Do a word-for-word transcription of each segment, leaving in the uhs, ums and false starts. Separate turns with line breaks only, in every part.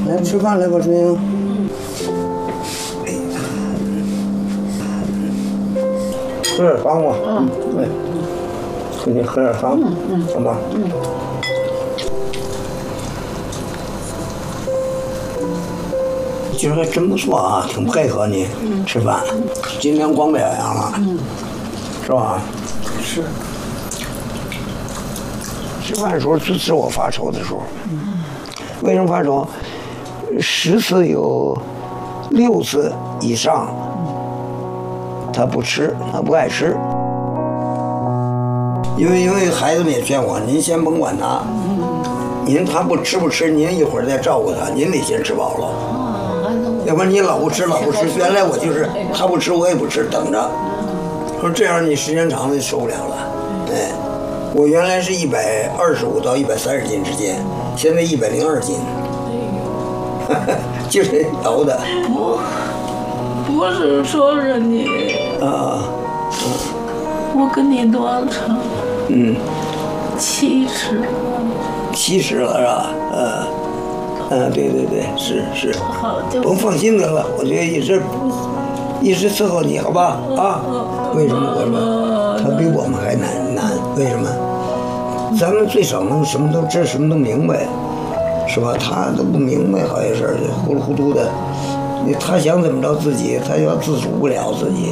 来吃饭来吧，春英。喝点汤吧。嗯，对。给你喝点汤，嗯嗯，好吗？嗯。今儿还真不错啊，挺配合你吃饭。今天光表扬了，嗯，是吧？是。吃饭的时候就是我发愁的时候。嗯。为什么发愁？十次有六次以上，他不吃，他不爱吃。因为因为孩子们也劝我，您先甭管他，您他不吃不吃，您一会儿再照顾他，您得先吃饱了。要不然你老不吃老不吃，原来我就是他不吃我也不吃，等着。说这样你时间长了就受不了了。哎，我原来是一百二十五到一百三十斤之间，现在一百零二斤。就是熬的。
不，不是说是你。
啊。
我跟你多少长？
嗯。
七十。
七十了是吧？嗯。嗯，对对对，是是。
好，就
甭放心得了，我觉得一直一直伺候你，好吧？啊。为什么？为什么？他比我们还难难？为什么？咱们最少能什么都知，什么都明白。是吧？他都不明白好些事儿，糊里糊涂的。你他想怎么着自己，他要自主不了自己。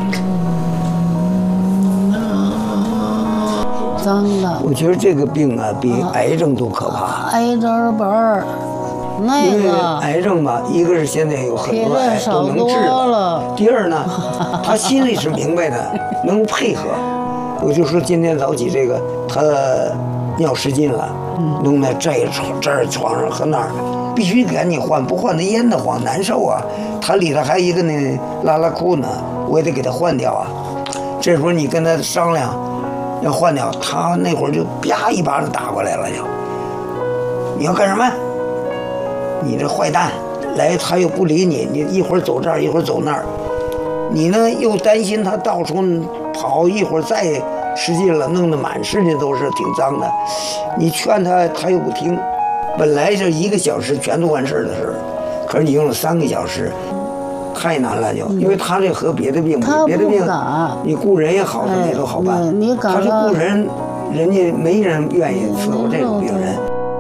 真的。
我觉得这个病啊，比癌症都可怕。
癌症本儿，那
因为
个
癌症吧，一个是现在有很多癌都能治
了，
第二呢，他心里是明白的，能配合。我就说今天早起这个，他尿失禁了。弄在这床这儿床上和那儿，必须赶紧换，不换他烟得慌，难受啊。他里头还一个那拉拉裤呢，我也得给他换掉啊。这时候你跟他商量要换掉，他那会儿就啪一巴掌打过来了就。你要干什么？你这坏蛋！来他又不理你，你一会儿走这儿一会儿走那儿，你呢又担心他到处跑，一会儿再失禁了，弄得满世界都是，挺脏的。你劝他，他又不听。本来是一个小时全都完事儿的事儿，可是你用了三个小时，太难了就。因为他这和别的病，别的病你雇人也好，什么也都好办。他这雇人，人家没人愿意伺候这种病人。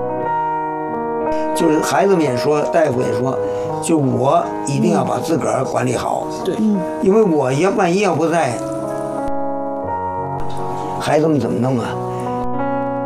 就是孩子们也说，大夫也说，就我一定要把自个儿管理好。
对，
因为我要万一要不在，孩子们怎么弄啊？